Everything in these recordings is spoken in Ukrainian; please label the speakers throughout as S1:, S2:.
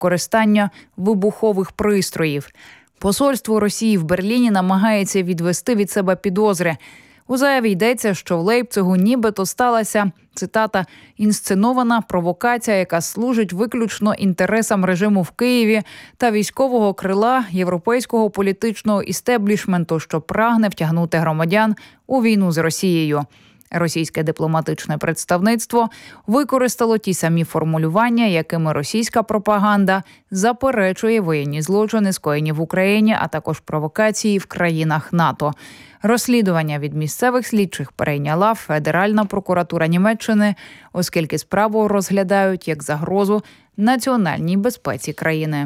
S1: використання вибухових пристроїв. Посольство Росії в Берліні намагається відвести від себе підозри. У заяві йдеться, що в Лейпцигу нібито сталася, цитата, «інсценована провокація, яка служить виключно інтересам режиму в Києві та військового крила європейського політичного істеблішменту, що прагне втягнути громадян у війну з Росією». Російське дипломатичне представництво використало ті самі формулювання, якими російська пропаганда заперечує воєнні злочини, скоєні в Україні, а також провокації в країнах НАТО. Розслідування від місцевих слідчих перейняла Федеральна прокуратура Німеччини, оскільки справу розглядають як загрозу національній безпеці країни.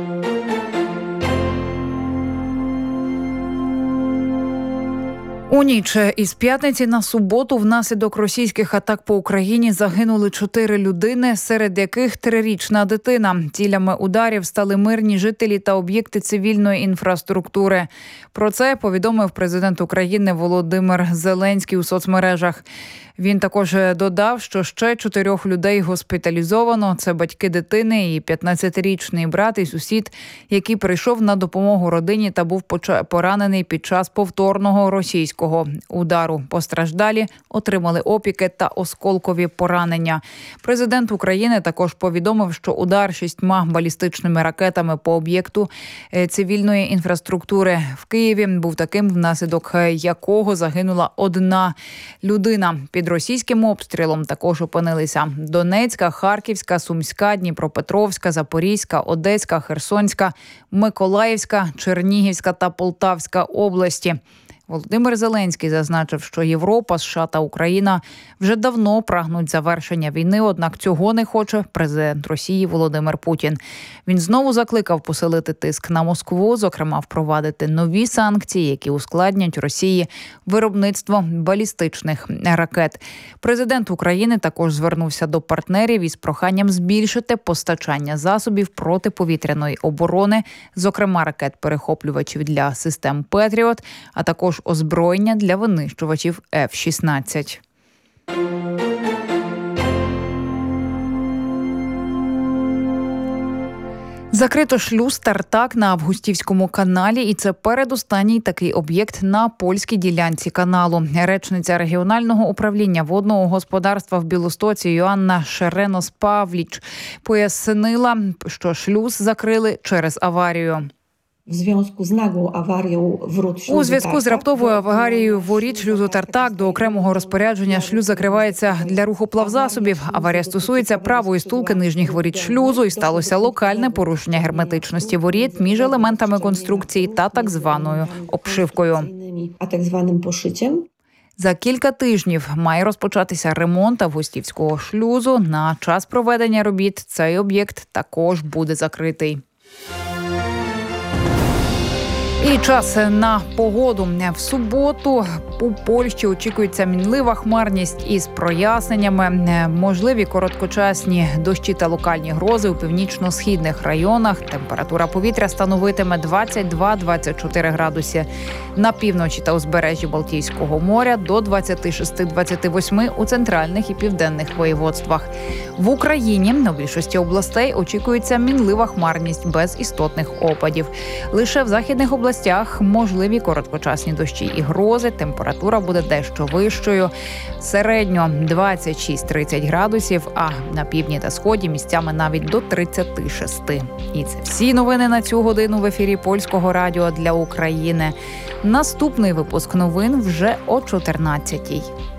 S1: У ніч із п'ятниці на суботу внаслідок російських атак по Україні загинули 4 людини, серед яких 3-річна дитина. Цілями ударів стали мирні жителі та об'єкти цивільної інфраструктури. Про це повідомив президент України Володимир Зеленський у соцмережах. Він також додав, що ще 4 людей госпіталізовано. Це батьки дитини і 15-річний брат і сусід, який прийшов на допомогу родині та був поранений під час повторного російського удару. Постраждалі отримали опіки та осколкові поранення. Президент України також повідомив, що удар 6 балістичними ракетами по об'єкту цивільної інфраструктури в Києві був таким, внаслідок якого загинула 1 людина. Під російським обстрілом також опинилися Донецька, Харківська, Сумська, Дніпропетровська, Запорізька, Одеська, Херсонська, Миколаївська, Чернігівська та Полтавська області. Володимир Зеленський зазначив, що Європа, США та Україна вже давно прагнуть завершення війни, однак цього не хоче президент Росії Володимир Путін. Він знову закликав посилити тиск на Москву, зокрема впровадити нові санкції, які ускладнять Росії виробництво балістичних ракет. Президент України також звернувся до партнерів із проханням збільшити постачання засобів протиповітряної оборони, зокрема ракет-перехоплювачів для систем «Петріот», а також озброєння для винищувачів F-16. Закрито шлюз Тартак на Августівському каналі, і це передостанній такий об'єкт на польській ділянці каналу. Речниця регіонального управління водного господарства в Білостоці Йоанна Шеренос-Павліч пояснила, що шлюз закрили через аварію.
S2: У зв'язку з
S1: раптовою аварією воріт шлюзу Тартак до окремого розпорядження шлюз закривається для руху плавзасобів. Аварія стосується правої стулки нижніх воріт шлюзу і сталося локальне порушення герметичності воріт між елементами конструкції та так званою обшивкою. За кілька тижнів має розпочатися ремонт Августівського шлюзу. На час проведення робіт цей об'єкт також буде закритий. І час на погоду. В суботу у Польщі очікується мінлива хмарність із проясненнями. Можливі короткочасні дощі та локальні грози у північно-східних районах. Температура повітря становитиме 22-24 градуси. На півночі та узбережжі Балтійського моря до 26-28 у центральних і південних воєводствах. В Україні на більшості областей очікується мінлива хмарність без істотних опадів. Лише в західних областях можливі короткочасні дощі і грози. Температура буде дещо вищою. Середньо 26-30 градусів, а на півдні та сході місцями навіть до 36. І це всі новини на цю годину в ефірі Польського радіо для України. Наступний випуск новин вже о 14-й.